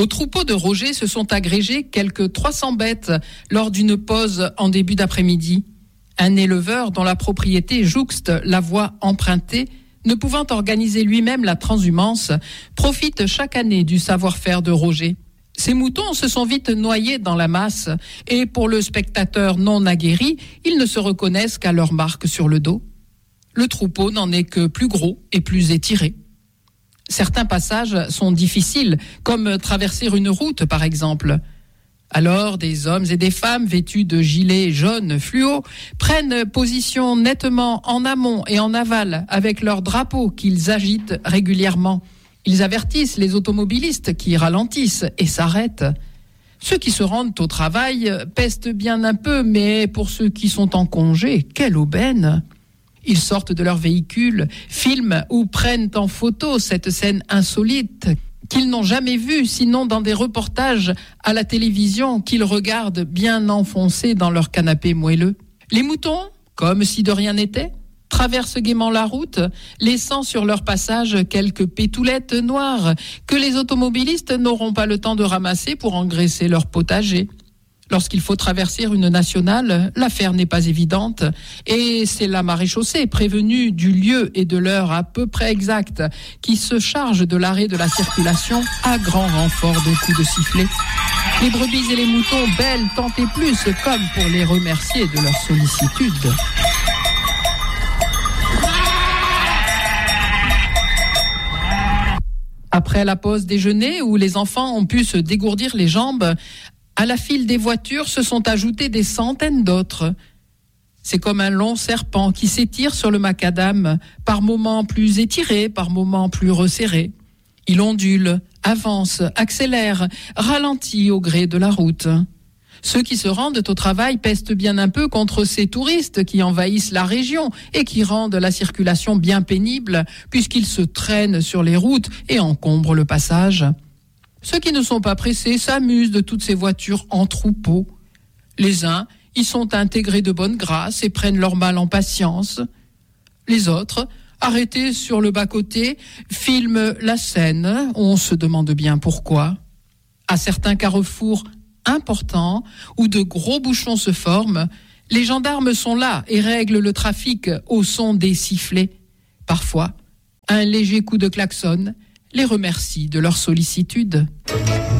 Au troupeau de Roger se sont agrégées quelques 300 bêtes lors d'une pause en début d'après-midi. Un éleveur dont la propriété jouxte la voie empruntée, ne pouvant organiser lui-même la transhumance, profite chaque année du savoir-faire de Roger. Ces moutons se sont vite noyés dans la masse et pour le spectateur non aguerri, ils ne se reconnaissent qu'à leur marque sur le dos. Le troupeau n'en est que plus gros et plus étiré. Certains passages sont difficiles, comme traverser une route par exemple. Alors, des hommes et des femmes vêtus de gilets jaunes fluo prennent position nettement en amont et en aval avec leurs drapeaux qu'ils agitent régulièrement. Ils avertissent les automobilistes qui ralentissent et s'arrêtent. Ceux qui se rendent au travail pestent bien un peu, mais pour ceux qui sont en congé, quelle aubaine! Ils sortent de leur véhicule, filment ou prennent en photo cette scène insolite qu'ils n'ont jamais vue, sinon dans des reportages à la télévision qu'ils regardent bien enfoncés dans leur canapé moelleux. Les moutons, comme si de rien n'était, traversent gaiement la route, laissant sur leur passage quelques pétoulettes noires que les automobilistes n'auront pas le temps de ramasser pour engraisser leur potager. Lorsqu'il faut traverser une nationale, l'affaire n'est pas évidente et c'est la maréchaussée prévenue du lieu et de l'heure à peu près exacte qui se charge de l'arrêt de la circulation à grand renfort de coups de sifflet. Les brebis et les moutons bêlent tant et plus comme pour les remercier de leur sollicitude. Après la pause déjeuner où les enfants ont pu se dégourdir les jambes, à la file des voitures se sont ajoutées des centaines d'autres. C'est comme un long serpent qui s'étire sur le macadam, par moments plus étiré, par moments plus resserré. Il ondule, avance, accélère, ralentit au gré de la route. Ceux qui se rendent au travail pestent bien un peu contre ces touristes qui envahissent la région et qui rendent la circulation bien pénible puisqu'ils se traînent sur les routes et encombrent le passage. Ceux qui ne sont pas pressés s'amusent de toutes ces voitures en troupeau. Les uns y sont intégrés de bonne grâce et prennent leur mal en patience. Les autres, arrêtés sur le bas-côté, filment la scène. On se demande bien pourquoi. À certains carrefours importants où de gros bouchons se forment, les gendarmes sont là et règlent le trafic au son des sifflets. Parfois, un léger coup de klaxon les remercie de leur sollicitude.